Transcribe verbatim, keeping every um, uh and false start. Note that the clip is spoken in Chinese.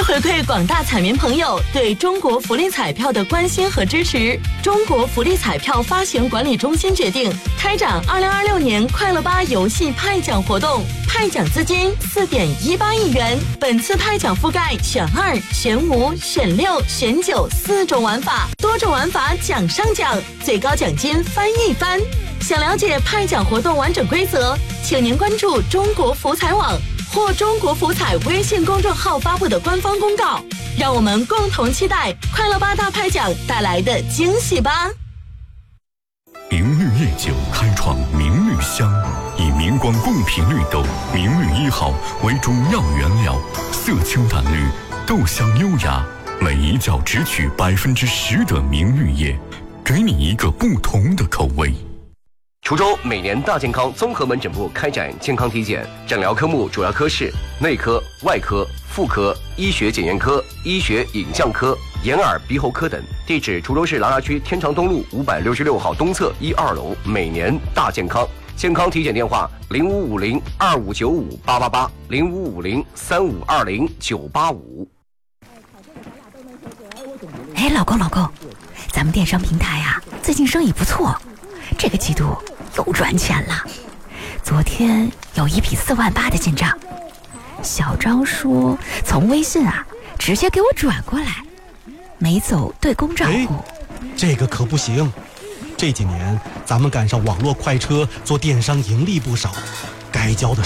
回馈广大彩民朋友对中国福利彩票的关心和支持，中国福利彩票发行管理中心决定开展二零二六年快乐吧游戏派奖活动，派奖资金四点一八亿元。本次派奖覆盖选二、选五、选六、选九四种玩法，多种玩法奖上奖，最高奖金翻一番。想了解派奖活动完整规则，请您关注中国福彩网或中国福彩微信公众号发布的官方公告。让我们共同期待快乐吧大派奖带来的惊喜吧。 明绿夜酒开创明绿香，以明光贡品绿豆明绿一号为主要原料，色清淡绿，豆香优雅，每一角只取百分之十的明绿叶，给你一个不同的口味。 滁州每年大健康综合门诊部开展健康体检，诊疗科目主要科室内科、外科、妇科、医学检验科、医学影像科、眼耳鼻喉科等。地址：滁州市琅琊区天长东路五百六十六号东侧一二楼。每年大健康。健康体检电话：零五五零二五九五八八八，零五五零三五二零九八五。 哎，老公老公，咱们电商平台啊，最近生意不错，这个季度又赚钱了。昨天有一笔四万八的进账，小张说从微信啊直接给我转过来，没走对公账户。 这个可不行，这几年咱们赶上网络快车，做电商盈利不少，该交的